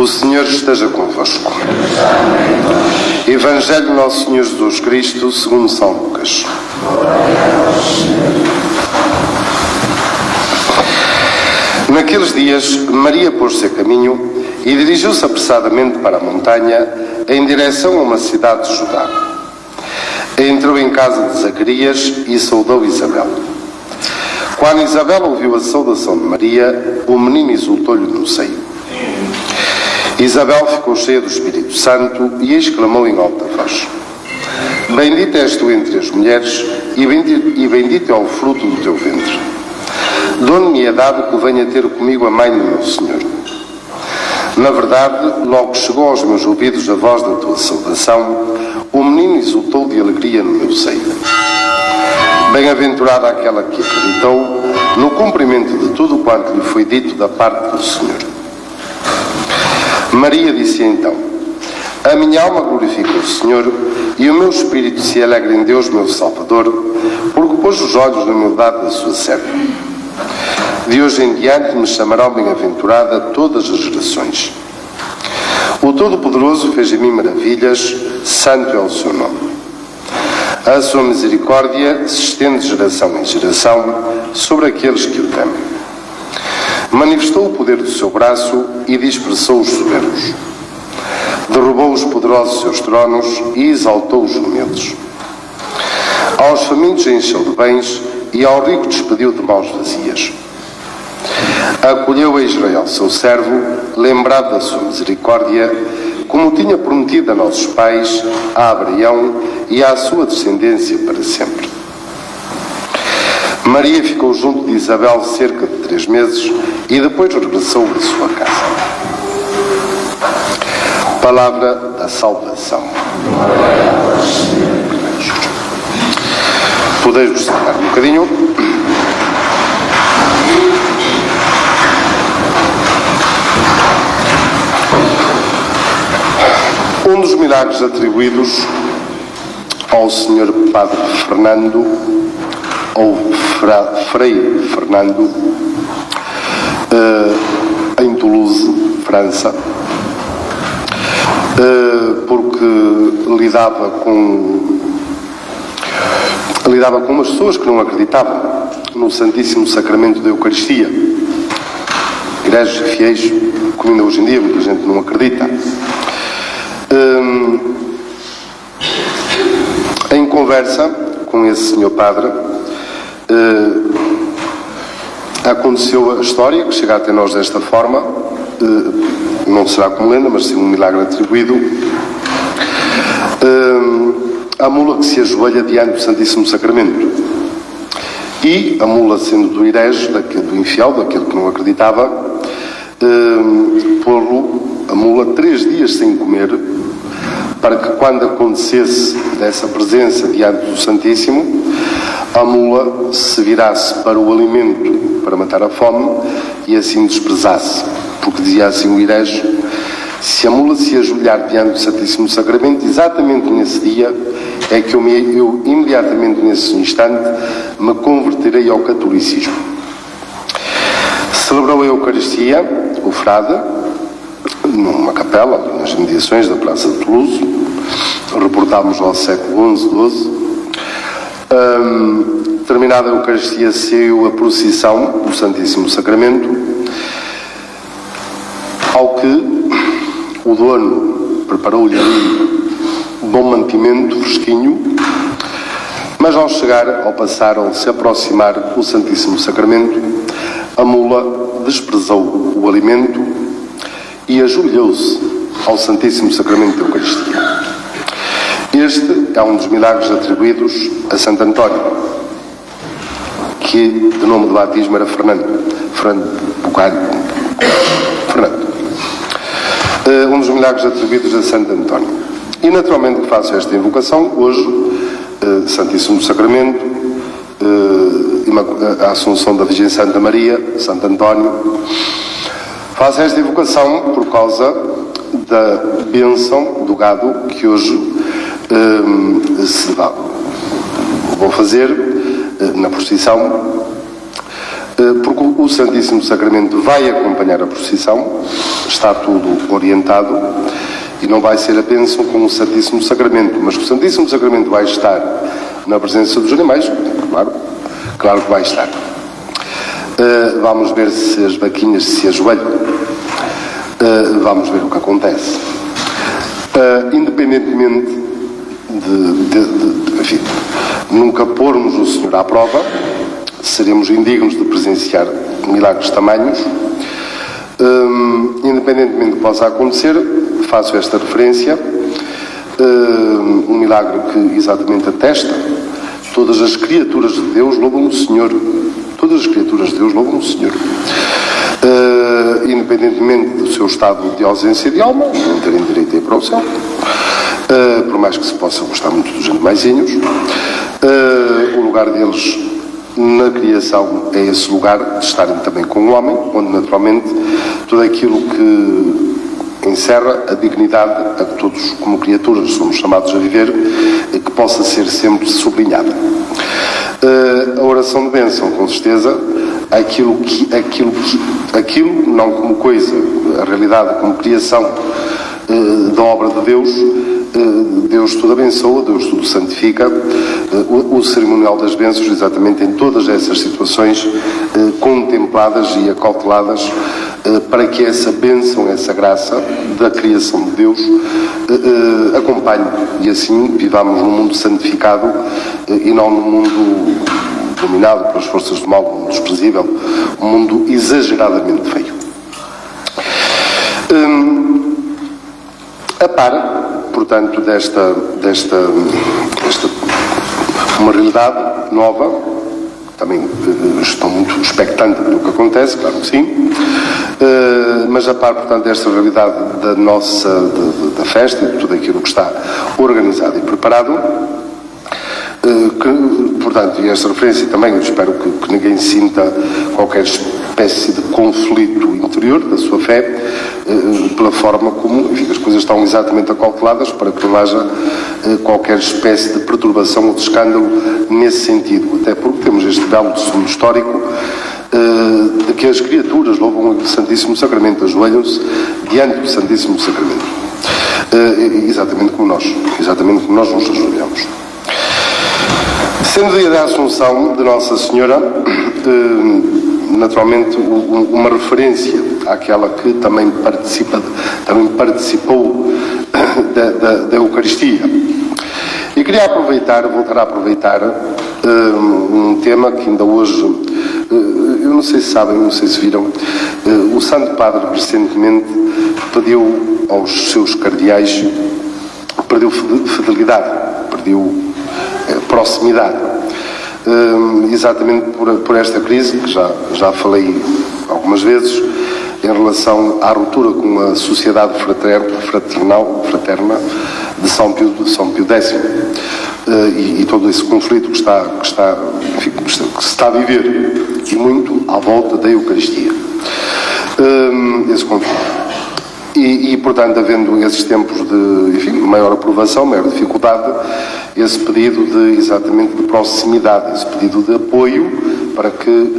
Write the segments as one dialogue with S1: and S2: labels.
S1: O Senhor esteja convosco. Evangelho de Nosso Senhor Jesus Cristo, segundo São Lucas. Naqueles dias, Maria pôs-se a caminho e dirigiu-se apressadamente para a montanha, em direção a uma cidade de Judá. Entrou em casa de Zacarias e saudou Isabel. Quando Isabel ouviu a saudação de Maria, o menino exultou-lhe no seio. Isabel ficou cheia do Espírito Santo e exclamou em alta voz: Bendita és tu entre as mulheres, e bendito é o fruto do teu ventre. De onde me é dado que venha ter comigo a mãe do meu Senhor? Na verdade, logo chegou aos meus ouvidos a voz da tua saudação, o menino exultou de alegria no meu seio. Bem-aventurada aquela que acreditou no cumprimento de tudo quanto lhe foi dito da parte do Senhor. Maria disse então: A minha alma glorifica o Senhor, e o meu espírito se alegra em Deus, meu Salvador, porque pôs os olhos na humildade da sua serva. De hoje em diante me chamarão bem-aventurada todas as gerações. O Todo-Poderoso fez em mim maravilhas, santo é o seu nome. A sua misericórdia se estende de geração em geração sobre aqueles que o temem. Manifestou o poder do seu braço e dispersou os soberbos. Derrubou os poderosos seus tronos e exaltou os humildes. Aos famintos encheu de bens e ao rico despediu de mãos vazias. Acolheu a Israel, seu servo, lembrado da sua misericórdia, como tinha prometido a nossos pais, a Abraão e à sua descendência para sempre. Maria ficou junto de Isabel cerca de 3 meses e depois regressou à sua casa. Palavra da salvação. Podeis-vos sentar um bocadinho. Um dos milagres atribuídos ao Sr. Padre Fernando, ou Frei Fernando, em Toulouse, França, porque lidava com umas pessoas que não acreditavam no Santíssimo Sacramento da Eucaristia. Igrejas e fiéis, como ainda hoje em dia muita gente não acredita. Em conversa com esse senhor padre, aconteceu a história que chega até nós desta forma, não será como lenda, mas sim um milagre atribuído. A mula que se ajoelha diante do Santíssimo Sacramento, e a mula, sendo do herege, do infiel, daquele que não acreditava, pô-lo, a mula, 3 dias sem comer, para que quando acontecesse dessa presença diante do Santíssimo, a mula se virasse para o alimento para matar a fome e assim desprezasse. Porque dizia assim o herege: se a mula se ajoelhar diante do Santíssimo Sacramento, exatamente nesse dia é que eu imediatamente nesse instante me converterei ao catolicismo. Celebrou a Eucaristia, o frade, numa capela, nas imediações da Praça de Toulouse. Reportámos ao século XI, XII. Terminada a Eucaristia, saiu a procissão do Santíssimo Sacramento, ao que o dono preparou-lhe ali bom mantimento, fresquinho, mas ao passar, ao se aproximar do Santíssimo Sacramento, a mula desprezou o alimento e ajoelhou-se ao Santíssimo Sacramento da Eucaristia. Este é um dos milagres atribuídos a Santo António, que de nome de batismo era Fernando. Um dos milagres atribuídos a Santo António. E naturalmente que faço esta invocação hoje, Santíssimo Sacramento, a Assunção da Virgem Santa Maria, Santo António. Faço esta invocação por causa da bênção do gado que hoje vou fazer na procissão, porque O Santíssimo Sacramento vai acompanhar a procissão, está tudo orientado, e não vai ser a bênção com o Santíssimo Sacramento, mas o Santíssimo Sacramento vai estar na presença dos animais, claro que vai estar. Vamos ver se as vaquinhas se ajoelham, vamos ver o que acontece. Independentemente enfim, nunca pormos o Senhor à prova, seremos indignos de presenciar milagres tamanhos. Independentemente do que possa acontecer, faço esta referência, um milagre que exatamente atesta: todas as criaturas de Deus louvam o Senhor. Todas as criaturas de Deus louvam o Senhor. Independentemente do seu estado de ausência de alma, não terem direito a ir para o céu, por mais que se possa gostar muito dos animaizinhos, o lugar deles na criação é esse lugar de estarem também com o homem, onde naturalmente tudo aquilo que encerra a dignidade a que todos como criaturas somos chamados a viver, que possa ser sempre sublinhada. A oração de bênção, com certeza, aquilo não como coisa, a realidade como criação da obra de Deus. Deus tudo abençoa, Deus tudo santifica. O cerimonial das bênçãos, exatamente em todas essas situações contempladas e acauteladas, para que essa bênção, essa graça da criação de Deus acompanhe, e assim vivamos num mundo santificado e não num mundo dominado pelas forças do mal, um mundo desprezível, um mundo exageradamente feio. A par, portanto, desta uma realidade nova, também estou muito expectante do que acontece, claro que sim, mas a par, portanto, desta realidade da festa e de tudo aquilo que está organizado e preparado, portanto, e esta referência também, eu espero que ninguém sinta qualquer espécie de conflito interior da sua fé, pela forma como, enfim, as coisas estão exatamente acauteladas, para que não haja qualquer espécie de perturbação ou de escândalo nesse sentido, até porque temos este belo testemunho histórico de que as criaturas louvam o Santíssimo Sacramento, ajoelham-se diante do Santíssimo Sacramento, exatamente como nós nos ajoelhamos. Sendo o dia da Assunção de Nossa Senhora, naturalmente uma referência àquela que também participou da Eucaristia. E queria voltar a aproveitar um tema que ainda hoje, eu não sei se sabem, não sei se viram, o Santo Padre recentemente pediu aos seus cardeais, perdeu fidelidade, perdeu proximidade, exatamente por esta crise que já falei algumas vezes, em relação à ruptura com a sociedade fraterna de São Pio X, e todo esse conflito que se está a viver, e muito à volta da Eucaristia, esse conflito. E, portanto, havendo esses tempos de maior aprovação, maior dificuldade, esse pedido exatamente de proximidade, esse pedido de apoio, para que,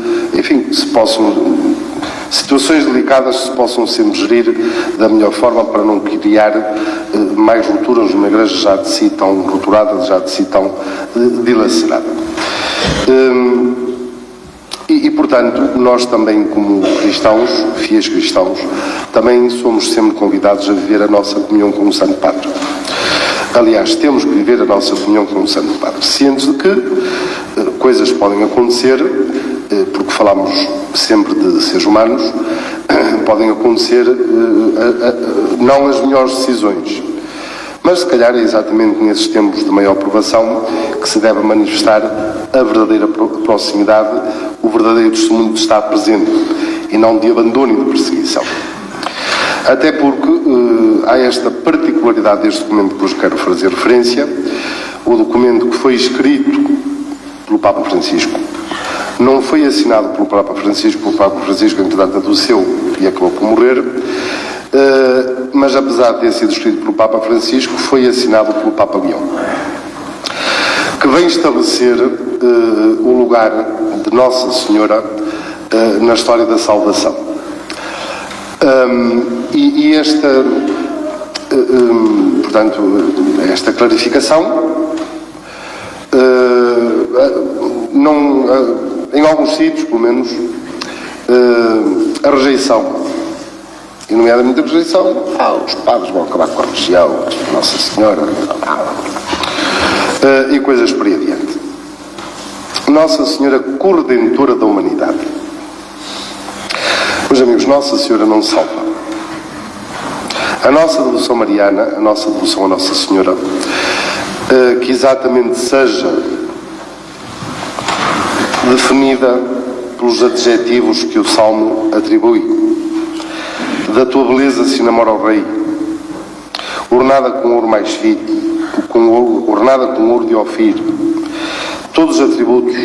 S1: situações delicadas se possam sempre gerir da melhor forma, para não criar mais rupturas numa igreja já de si tão rupturada, já de si tão dilacerada. E, portanto, nós também, como cristãos, fiéis cristãos, também somos sempre convidados a viver a nossa comunhão com o Santo Padre. Aliás, temos que viver a nossa comunhão com o Santo Padre, cientes de que coisas podem acontecer, porque falamos sempre de seres humanos, podem acontecer não as melhores decisões. Mas, se calhar, é exatamente nesses tempos de maior aprovação que se deve manifestar a verdadeira proximidade, o verdadeiro testemunho de estar presente, e não de abandono e de perseguição. Até porque há esta particularidade deste documento que hoje quero fazer referência, o documento que foi escrito pelo Papa Francisco. Não foi assinado pelo Papa Francisco, entretanto, adoeceu e acabou por morrer, mas apesar de ter sido escrito pelo Papa Francisco, foi assinado pelo Papa Leão, que vem estabelecer o lugar de Nossa Senhora na história da salvação. Portanto, esta clarificação, em alguns sítios, pelo menos, a rejeição, e nomeadamente a rejeição, os padres vão acabar com a religião, Nossa Senhora, e coisas por aí adiante. Nossa Senhora Corredentora da humanidade. Meus amigos, Nossa Senhora não salva. A nossa devoção mariana, a nossa devoção a Nossa Senhora, que exatamente seja definida pelos adjetivos que o Salmo atribui. Da tua beleza se namora o rei, ornada com ouro mais fino, ornada com ouro de Ofir, todos os atributos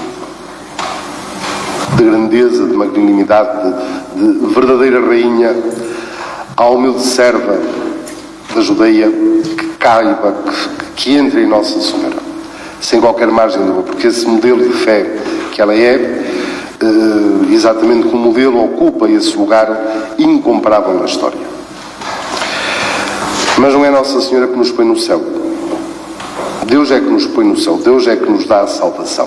S1: de grandeza, de magnanimidade, de verdadeira rainha, à humilde serva da Judeia, que caiba, que entre em Nossa Senhora, sem qualquer margem de dúvida, porque esse modelo de fé que ela é, exatamente como modelo, ocupa esse lugar incomparável na história. Mas não é Nossa Senhora que nos põe no céu. Deus é que nos põe no céu. Deus é que nos dá a salvação.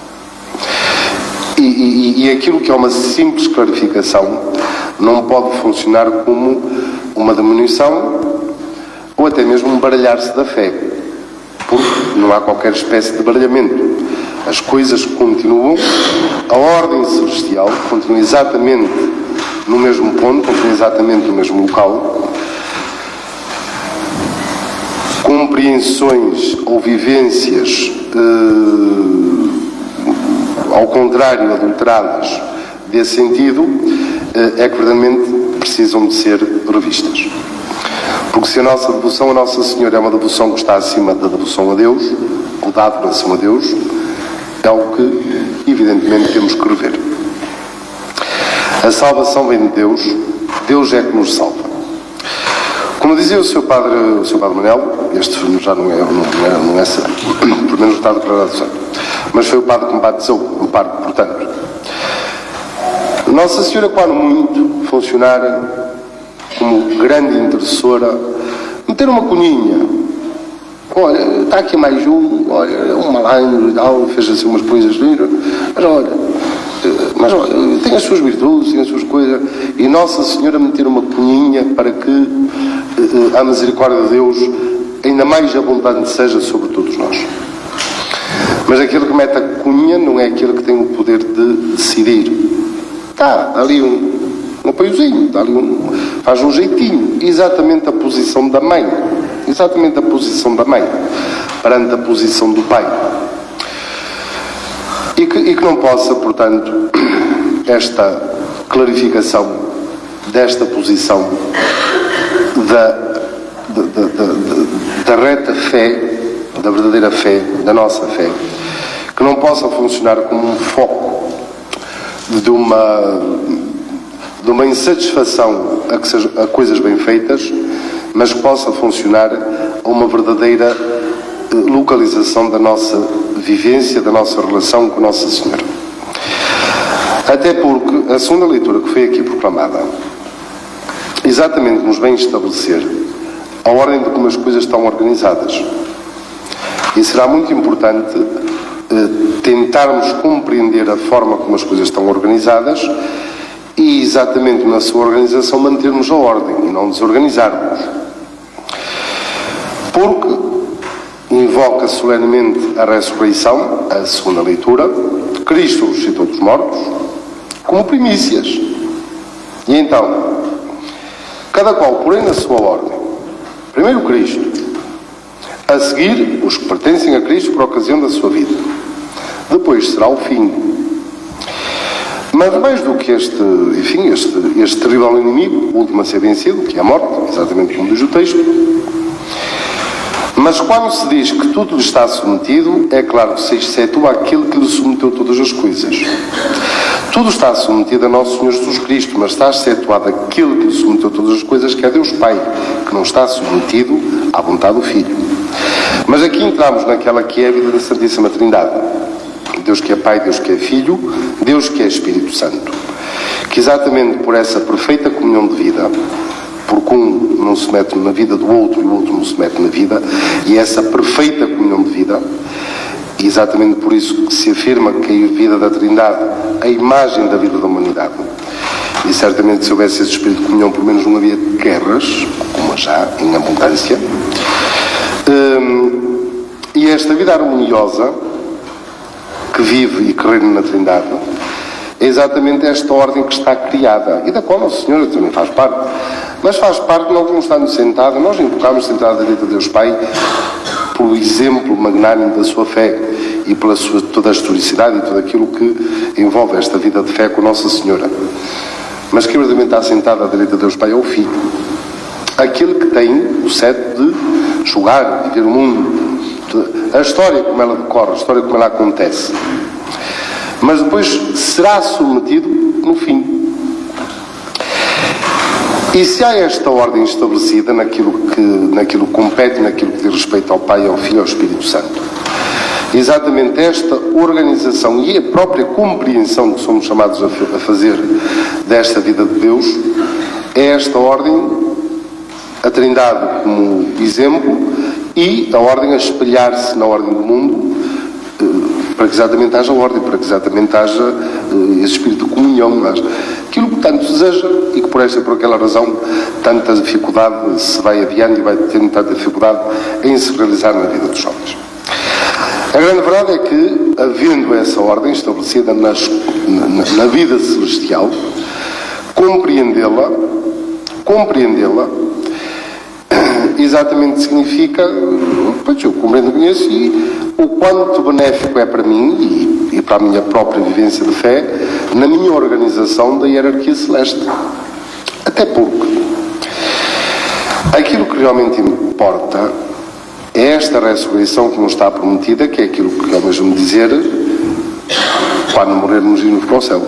S1: E aquilo que é uma simples clarificação não pode funcionar como uma diminuição ou até mesmo um baralhar-se da fé, porque não há qualquer espécie de baralhamento. As coisas continuam, a ordem celestial continua exatamente no mesmo ponto, continua exatamente no mesmo local. Compreensões ou vivências ao contrário, adulteradas desse sentido, é que verdadeiramente precisam de ser revistas. Porque se a nossa devoção a Nossa Senhora é uma devoção que está acima da devoção a Deus, ou da adoração a Deus, é algo que evidentemente temos que rever. A salvação vem de Deus, Deus é que nos salva. Como dizia o seu padre Manuel, este já não é pelo menos está declarado santo, mas foi o padre que me batizou, o padre, portanto. Nossa Senhora, quando muito, funcionar como grande intercessora, meter uma cunhinha. Olha, está aqui mais olha, é um malandro e tal, fez assim umas coisas lindas, mas olha, tem as suas virtudes, tem as suas coisas, e Nossa Senhora meter uma cunhinha para que a misericórdia de Deus ainda mais abundante seja sobre todos nós. Mas aquele que mete a cunha não é aquele que tem o poder de decidir. Está ali um apoiozinho, está ali faz um jeitinho, exatamente a posição da mãe, perante a posição do pai. E que não possa, portanto, esta clarificação desta posição da reta fé, da verdadeira fé, da nossa fé, que não possa funcionar como um foco de uma insatisfação a coisas bem feitas, mas que possa funcionar a uma verdadeira localização da nossa vivência, da nossa relação com Nossa Senhora. Até porque a segunda leitura que foi aqui proclamada exatamente nos vem estabelecer a ordem de como as coisas estão organizadas. E será muito importante tentarmos compreender a forma como as coisas estão organizadas e exatamente na sua organização mantermos a ordem e não desorganizarmos. Porque invoca solenemente a ressurreição, a segunda leitura, Cristo ressuscitou dos mortos, como primícias. E então, cada qual, porém, na sua ordem. Primeiro Cristo, a seguir os que pertencem a Cristo por ocasião da sua vida. Depois será o fim. Mas mais do que este terrível inimigo, o último a ser vencido, que é a morte, exatamente como diz o texto, mas quando se diz que tudo lhe está submetido, é claro que se excetua aquele que lhe submeteu todas as coisas. Tudo está submetido a Nosso Senhor Jesus Cristo, mas está excetuado aquele que lhe submeteu todas as coisas, que é Deus Pai, que não está submetido à vontade do Filho. Mas aqui entramos naquela que é a vida da Santíssima Trindade. Deus que é Pai, Deus que é Filho, Deus que é Espírito Santo. Que exatamente por essa perfeita comunhão de vida, porque um não se mete na vida do outro e o outro não se mete na vida, e essa perfeita comunhão de vida, e exatamente por isso que se afirma que a vida da Trindade é a imagem da vida da humanidade. E certamente se houvesse esse espírito de comunhão, pelo menos não havia guerras, como já em abundância. E esta vida harmoniosa que vive e que reina na Trindade é exatamente esta ordem que está criada e da qual Nossa Senhora também faz parte. Mas faz parte, nós não estamos sentados, nós invocamos sentado à direita de Deus Pai pelo exemplo magnânimo da sua fé e pela sua, toda a historicidade e tudo aquilo que envolve esta vida de fé com Nossa Senhora. Mas quem verdadeiramente está sentado à direita de Deus Pai é o Filho. Aquele que tem o sete de julgar e ver o mundo. A história como ela decorre, a história como ela acontece. Mas depois será submetido no fim. E se há esta ordem estabelecida naquilo que compete, naquilo que diz respeito ao Pai, ao Filho e ao Espírito Santo, exatamente esta organização e a própria compreensão que somos chamados a fazer desta vida de Deus, é esta ordem, a Trindade como exemplo, e a ordem a espelhar-se na ordem do mundo, para que exatamente haja ordem, para que exatamente haja esse espírito de comunhão, aquilo que tanto deseja e que por esta e por aquela razão tanta dificuldade se vai adiando e vai tendo tanta dificuldade em se realizar na vida dos homens. A grande verdade é que, havendo essa ordem estabelecida na vida celestial, compreendê-la exatamente significa, pois eu compreendo, conheço, e o quanto benéfico é para mim e para a minha própria vivência de fé na minha organização da hierarquia celeste. Até porque aquilo que realmente importa é esta ressurreição que nos está prometida, que é aquilo que é mesmo dizer, quando morrermos irmos para o céu,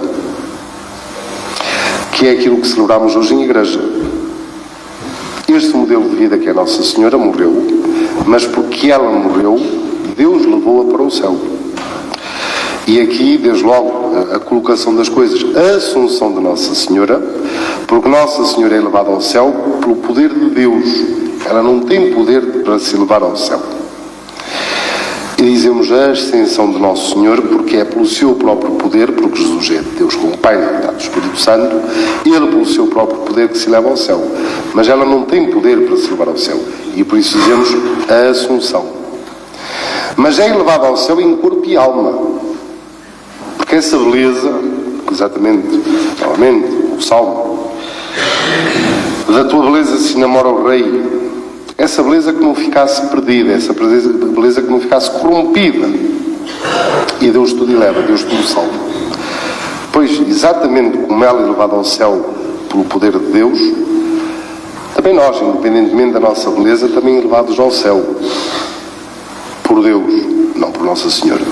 S1: que é aquilo que celebramos hoje em igreja. Este modelo de vida que é Nossa Senhora morreu, mas porque ela morreu, Deus levou-a para o céu. E aqui, desde logo, a colocação das coisas, a assunção de Nossa Senhora, porque Nossa Senhora é levada ao céu pelo poder de Deus. Ela não tem poder para se levar ao céu. E dizemos a ascensão de Nosso Senhor porque é pelo seu próprio poder, porque Jesus é Deus como Pai, do Espírito Santo, Ele pelo seu próprio poder que se leva ao céu. Mas ela não tem poder para se levar ao céu. E por isso dizemos a assunção. Mas é elevada ao céu em corpo e alma. Porque essa beleza, exatamente, novamente, o Salmo, da tua beleza se namora o Rei. Essa beleza que não ficasse perdida, essa beleza que não ficasse corrompida. E Deus tudo eleva, Deus tudo salva. Pois, exatamente como ela é elevada ao céu pelo poder de Deus, também nós, independentemente da nossa beleza, também elevados ao céu por Deus, não por Nossa Senhora.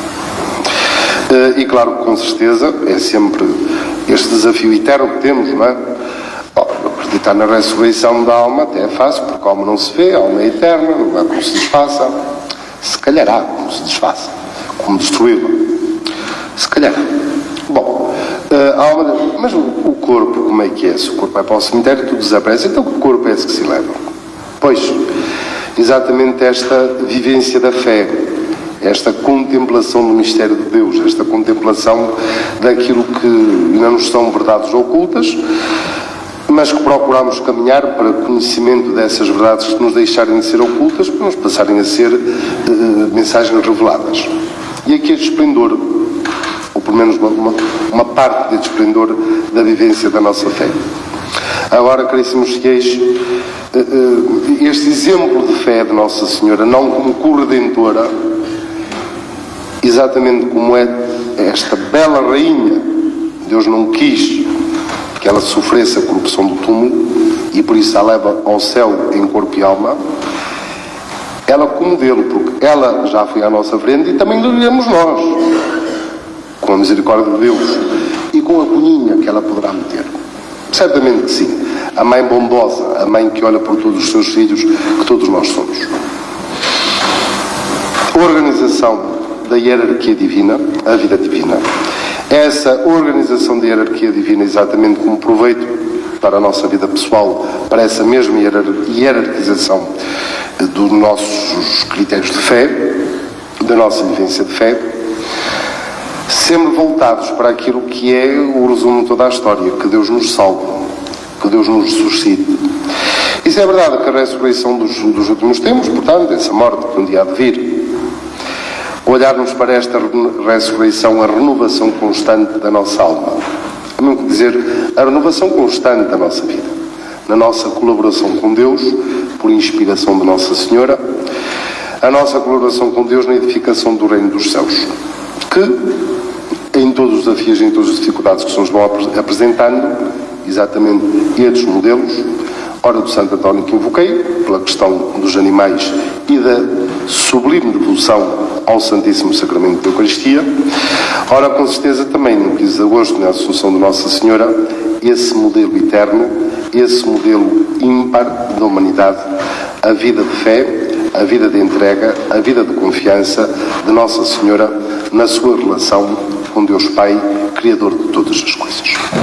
S1: E claro que com certeza é sempre este desafio eterno que temos, não é? Acreditar na ressurreição da alma até é fácil, porque a alma não se vê, a alma é eterna, não há como se desfaça. Se calhar há como se desfaça, como destruí-la. Se calhar. Bom, a alma, mas o corpo, como é que é? Se o corpo vai para o cemitério, tudo desaparece, então que corpo é esse que se leva? Pois, exatamente esta vivência da fé, esta contemplação do mistério de Deus, esta contemplação daquilo que ainda nos são verdades ocultas, mas que procuramos caminhar para o conhecimento dessas verdades que nos deixarem de ser ocultas, para nos passarem a ser mensagens reveladas. E aqui este esplendor, ou pelo menos uma parte deste esplendor da vivência da nossa fé. Agora, caríssimos fiéis, este exemplo de fé de Nossa Senhora, não como corredentora, exatamente como é esta bela rainha, Deus não quis que ela sofresse a corrupção do túmulo e por isso a leva ao céu em corpo e alma, ela como modelo, porque ela já foi à nossa frente e também lhe iremos nós, com a misericórdia de Deus e com a cunhinha que ela poderá meter. Certamente que sim. A mãe bondosa, a mãe que olha por todos os seus filhos, que todos nós somos. A organização da hierarquia divina, a vida divina. Essa organização da hierarquia divina, exatamente como proveito para a nossa vida pessoal, para essa mesma hierarquização dos nossos critérios de fé, da nossa vivência de fé, sempre voltados para aquilo que é o resumo de toda a história, que Deus nos salve, que Deus nos ressuscite. Isso é verdade, que a ressurreição dos últimos tempos, portanto, essa morte que um dia há de vir, olharmos para esta ressurreição, a renovação constante da nossa alma. É mesmo dizer, a renovação constante da nossa vida. Na nossa colaboração com Deus, por inspiração de Nossa Senhora, a nossa colaboração com Deus na edificação do Reino dos Céus. Que, em todos os desafios e em todas as dificuldades que se nos vão apresentando, exatamente estes modelos, ora do Santo António que invoquei, pela questão dos animais e da sublime devoção ao Santíssimo Sacramento da Eucaristia, ora com certeza também no 15 de agosto, na Assunção de Nossa Senhora, esse modelo eterno, esse modelo ímpar da humanidade, a vida de fé, a vida de entrega, a vida de confiança de Nossa Senhora na sua relação com Deus Pai, Criador de todas as coisas.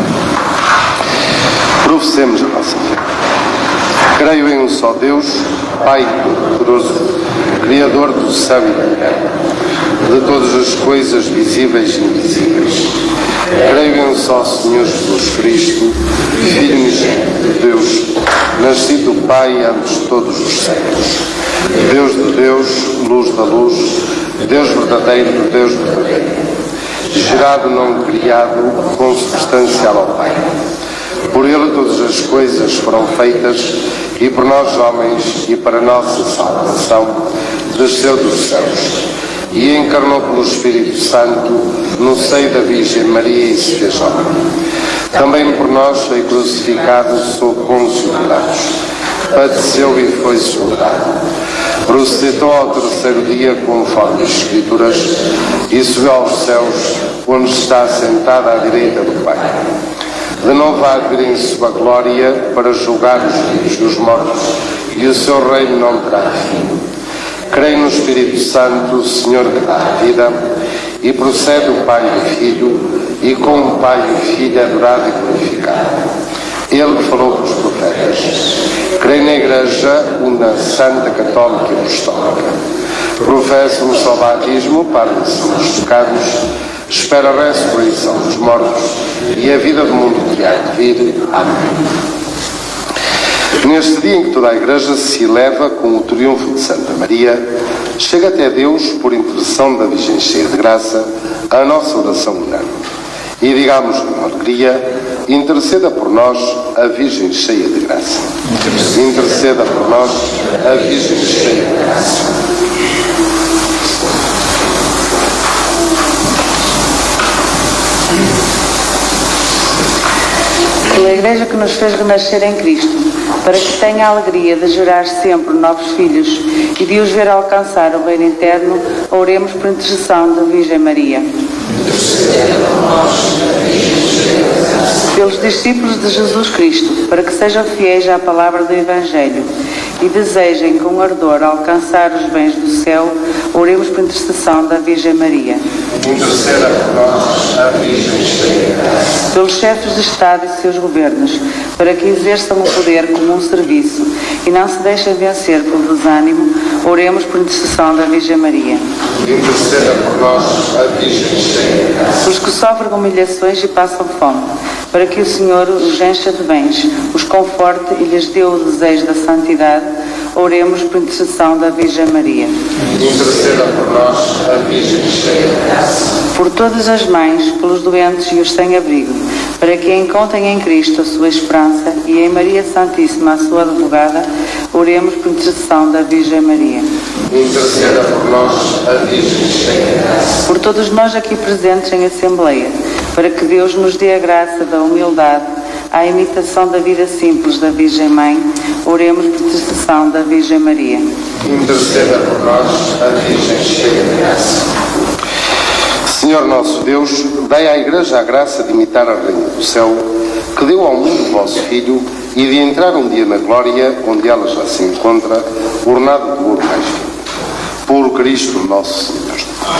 S1: Professemos a nossa fé. Creio em um só Deus, Pai Todo-Poderoso, Criador do céu e da terra, de todas as coisas visíveis e invisíveis. Creio em um só Senhor Jesus Cristo, Filho unigênito de Deus, nascido do Pai antes de todos os séculos. Deus de Deus, luz da luz, Deus verdadeiro do Deus verdadeiro. Gerado, não criado, consubstancial ao Pai. Por ele todas as coisas foram feitas, e por nós homens, e para a nossa salvação, desceu dos céus, e encarnou pelo Espírito Santo, no seio da Virgem Maria, e se fez homem. Também por nós foi crucificado sob Pôncio Pilatos, padeceu e foi sepultado. Ressuscitou ao terceiro dia, conforme as Escrituras, e subiu aos céus, onde está sentado à direita do Pai. De novo há de vir em sua glória para julgar os vivos e os mortos, e o seu reino não terá fim. Creio no Espírito Santo, Senhor que dá a vida, e procede o Pai e o Filho, e com o Pai e o Filho é adorado e glorificado. Ele que falou pelos profetas. Creio na Igreja, una Santa, Católica e Apostólica. Professo um só batismo para a remissão dos pecados. Espero a ressurreição dos mortos e a vida do mundo que há de vir. Amém. Neste dia em que toda a Igreja se eleva com o triunfo de Santa Maria, chega até Deus, por intercessão da Virgem cheia de graça, a nossa oração unânime. E digamos com alegria: interceda por nós a Virgem cheia de graça. Interceda por nós a Virgem cheia de graça.
S2: Pela Igreja que nos fez renascer em Cristo, para que tenha a alegria de gerar sempre novos filhos e de os ver alcançar o reino eterno, oremos por intercessão da Virgem Maria. Pelos discípulos de Jesus Cristo, para que sejam fiéis à palavra do Evangelho e desejem com ardor alcançar os bens do céu, oremos por intercessão da Virgem Maria.
S1: Interceda por nós a Virgem cheia de graça.
S2: Pelos chefes de Estado e seus governos, para que exerçam o poder como um serviço e não se deixem vencer pelo desânimo, oremos por intercessão da Virgem Maria.
S1: Interceda por nós a Virgem cheia de graça.
S2: Pelos que sofrem humilhações e passam fome, para que o Senhor os encha de bens, os conforte e lhes dê o desejo da santidade, oremos por intercessão da Virgem Maria.
S1: Interceda por nós a Virgem cheia de graça.
S2: Por todas as mães, pelos doentes e os sem-abrigo, para que encontrem em Cristo a sua esperança e em Maria Santíssima, a sua advogada, oremos por intercessão da Virgem Maria.
S1: Interceda por nós a Virgem cheia de graça.
S2: Por todos nós aqui presentes em Assembleia, para que Deus nos dê a graça da humildade, à imitação da vida simples da Virgem Mãe, oremos por intercessão da Virgem Maria.
S1: Interceda por nós a Virgem cheia de graça. Senhor nosso Deus, dai à Igreja a graça de imitar a Rainha do Céu, que deu ao mundo o vosso Filho, e de entrar um dia na glória, onde ela já se encontra, ornado de ouro mais fino. Por Cristo nosso Senhor.